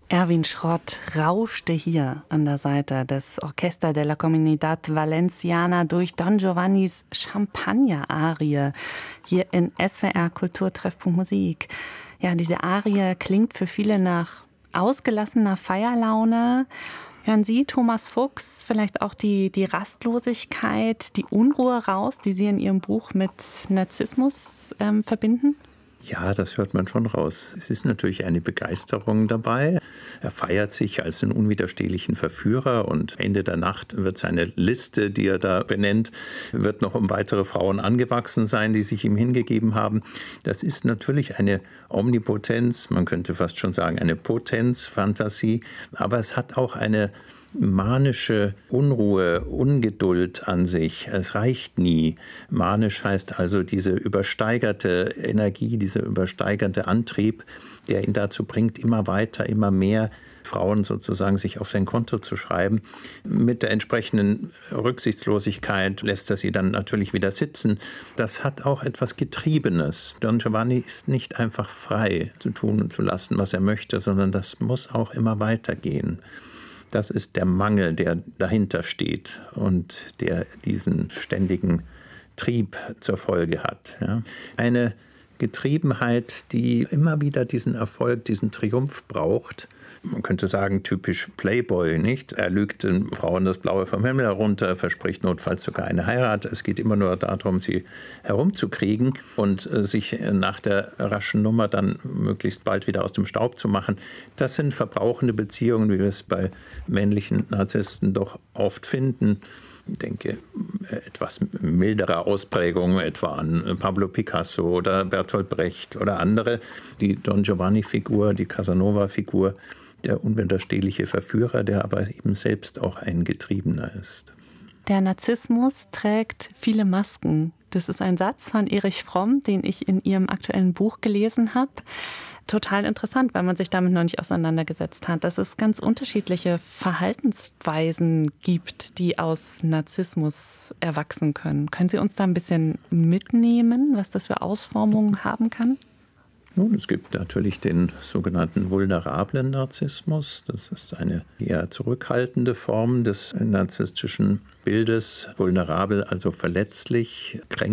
Erwin Schrott rauschte hier an der Seite des Orchester de la Comunidad Valenciana durch Don Giovannis Champagner-Arie hier in SWR Kulturtreffpunkt Musik. Ja, diese Arie klingt für viele nach ausgelassener Feierlaune. Hören Sie, Thomas Fuchs, vielleicht auch die Rastlosigkeit, die Unruhe raus, die Sie in Ihrem Buch mit Narzissmus verbinden? Ja, das hört man schon raus. Es ist natürlich eine Begeisterung dabei. Er feiert sich als den unwiderstehlichen Verführer und Ende der Nacht wird seine Liste, die er da benennt, wird noch um weitere Frauen angewachsen sein, die sich ihm hingegeben haben. Das ist natürlich eine Omnipotenz, man könnte fast schon sagen eine Potenzfantasie, aber es hat auch eine manische Unruhe, Ungeduld an sich. Es reicht nie. Manisch heißt also diese übersteigerte Energie, dieser übersteigerte Antrieb, der ihn dazu bringt, immer weiter, immer mehr Frauen sozusagen sich auf sein Konto zu schreiben. Mit der entsprechenden Rücksichtslosigkeit lässt er sie dann natürlich wieder sitzen. Das hat auch etwas Getriebenes. Don Giovanni ist nicht einfach frei zu tun und zu lassen, was er möchte, sondern das muss auch immer weitergehen. Das ist der Mangel, der dahinter steht und der diesen ständigen Trieb zur Folge hat. Ja. Eine Getriebenheit, die immer wieder diesen Erfolg, diesen Triumph braucht. Man könnte sagen, typisch Playboy, nicht? Er lügt den Frauen das Blaue vom Himmel herunter, verspricht notfalls sogar eine Heirat. Es geht immer nur darum, sie herumzukriegen und sich nach der raschen Nummer dann möglichst bald wieder aus dem Staub zu machen. Das sind verbrauchende Beziehungen, wie wir es bei männlichen Narzissten doch oft finden. Ich denke, etwas mildere Ausprägungen etwa an Pablo Picasso oder Bertolt Brecht oder andere. Die Don Giovanni-Figur, die Casanova-Figur, der unwiderstehliche Verführer, der aber eben selbst auch ein Getriebener ist. Der Narzissmus trägt viele Masken. Das ist ein Satz von Erich Fromm, den ich in Ihrem aktuellen Buch gelesen habe. Total interessant, weil man sich damit noch nicht auseinandergesetzt hat, dass es ganz unterschiedliche Verhaltensweisen gibt, die aus Narzissmus erwachsen können. Können Sie uns da ein bisschen mitnehmen, was das für Ausformungen haben kann? Nun, es gibt natürlich den sogenannten vulnerablen Narzissmus. Das ist eine eher zurückhaltende Form des narzisstischen Bildes. Vulnerabel, also verletzlich, kränklich.